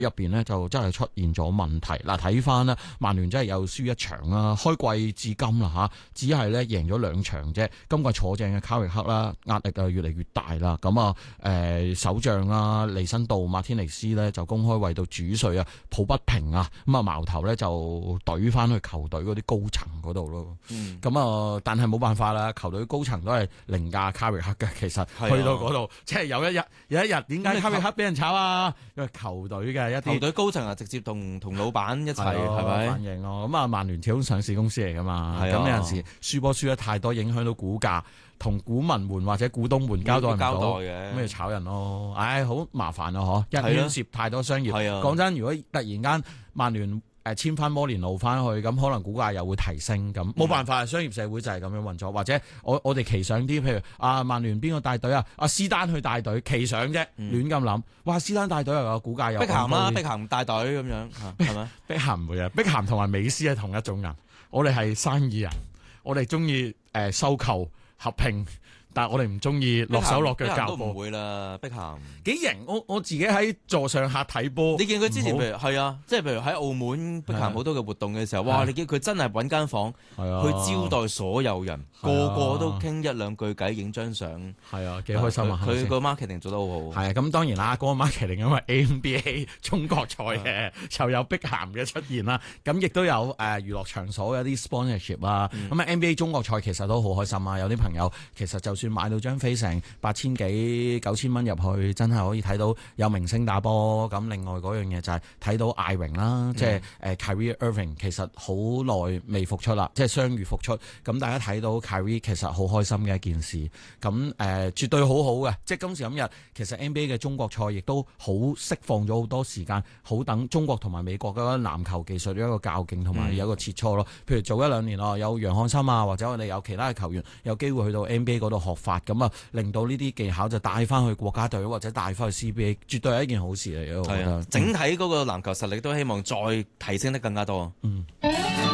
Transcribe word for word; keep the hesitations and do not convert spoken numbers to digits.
入邊呢，就真係出現咗問題。嗱，睇翻啦，曼聯真係有輸一場啦，開季至今啦嚇，只係咧贏咗兩場啫。今季坐正嘅卡域克啦，壓力啊越嚟越大啦。咁啊誒首將啦，利辛道馬天尼斯呢，就公開為到主帥啊抱不平啊，咁啊矛頭咧就懟翻去球隊嗰啲高層嗰度咯。咁啊、嗯，但係冇辦法啦，球隊高層都係凌駕卡域克嘅。其實去到嗰度，即係有一日有一日，點解卡域克俾人炒啊？因為球隊嘅一啲球隊高層啊，直接同同老闆一齊係咪？ 反應咯。咁啊，曼聯始終上市公司嚟噶嘛，咁有陣時輸波輸得太多，影響到股價，同股民們或者股東們交代唔到，咁咪炒人咯。唉，好麻煩啊！嗬，一牽涉太多商業。講真，如果突然間曼聯誒簽翻摩連奴翻去，咁可能股價又會提升，咁冇辦法，商業社會就係咁樣運作。或者我我哋奇想啲，譬如啊曼聯邊個帶隊啊？阿斯丹去帶隊，奇想啫，亂咁諗。哇！斯丹帶隊又有股價又碧咸啦，碧咸帶隊咁樣係咪？ 碧咸唔會啊，碧咸同埋美斯係同一種人。我哋係生意人，我哋中意誒收購合併。但係我哋唔中意落手落腳教波， 都唔會啦。碧咸幾型，我我自己喺座上客睇波。 你見佢之前譬如係啊，即係譬如喺澳門碧咸好多嘅活動嘅時候，哇！你見佢真係揾間房去招待所有人，個個都傾一兩句偈，影張相。 係啊，幾開心啊！ 佢個 marketing 做得好好。 係啊，咁當然啦，嗰個 marketing 因為 N B A 中國賽嘅，就有碧咸嘅出現啦。咁亦都有誒娛樂場所有啲 sponsorship 啊。咁啊 N B A 中國賽其實都好開心啊！有啲朋友其實就算買到張飛成八千幾九千蚊入去，真係可以睇到有明星打波。咁另外嗰樣嘢就係睇到艾榮啦，嗯、即係誒 Kyrie Irving 其實好耐未復出啦，即係傷愈復出。咁大家睇到 Kyrie 其實好開心嘅一件事。咁誒、呃、絕對好好嘅，即係今時今日其實 N B A 嘅中國賽亦都好釋放咗好多時間，好等中國同埋美國嘅籃球技術有一個較勁同埋有一個切磋咯。嗯、譬如早一兩年啊，有楊漢森啊，或者我哋有其他嘅球員有機會去到 N B A 嗰度學法。咁啊，令到呢啲技巧就帶翻去國家隊或者帶翻去 C B A， 絕對係一件好事嚟嘅。我覺得， 整體嗰個籃球實力都希望再提升得更加多。嗯。